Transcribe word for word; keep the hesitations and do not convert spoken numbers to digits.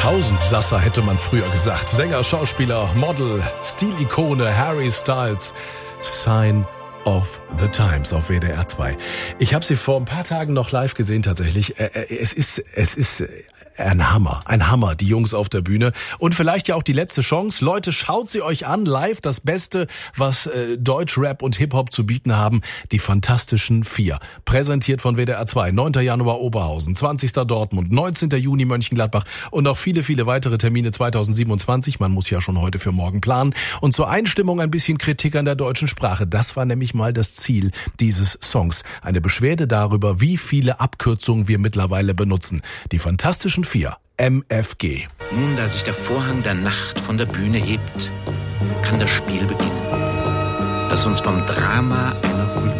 Tausendsasser hätte man früher gesagt. Sänger, Schauspieler, Model, Stilikone Harry Styles. Sign of the Times auf W D R zwei. Ich habe sie vor ein paar Tagen noch live gesehen tatsächlich. Es ist, es ist ein Hammer, ein Hammer, die Jungs auf der Bühne. Und vielleicht ja auch die letzte Chance. Leute, schaut sie euch an, live, das Beste, was äh, Deutschrap und Hip-Hop zu bieten haben. Die Fantastischen Vier. Präsentiert von W D R zwei. neunter Januar Oberhausen, zwanzigster Dortmund, neunzehnter Juni Mönchengladbach und noch viele, viele weitere Termine zweitausendsiebenundzwanzig. Man muss ja schon heute für morgen planen. Und zur Einstimmung ein bisschen Kritik an der deutschen Sprache. Das war nämlich mal das Ziel dieses Songs. Eine Beschwerde darüber, wie viele Abkürzungen wir mittlerweile benutzen. Die Fantastischen Vier, M F G. Nun, da sich der Vorhang der Nacht von der Bühne hebt, kann das Spiel beginnen, das uns vom Drama einer Kultur